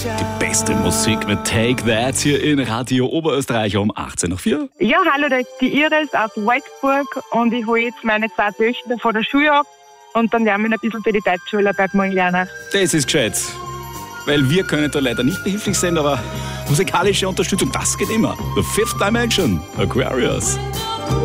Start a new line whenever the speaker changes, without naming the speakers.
Die beste Musik mit Take That hier in Radio Oberösterreich um 18:04.
Ja, hallo, da ist die Iris aus Wolfsburg und ich hole jetzt meine 2 Töchter von der Schule ab und dann werden wir ein bisschen für die Deutschschularbeit mal lernen.
Das ist gescheit. Weil wir können da leider nicht behilflich sein, aber musikalische Unterstützung, das geht immer. The Fifth Dimension, Aquarius.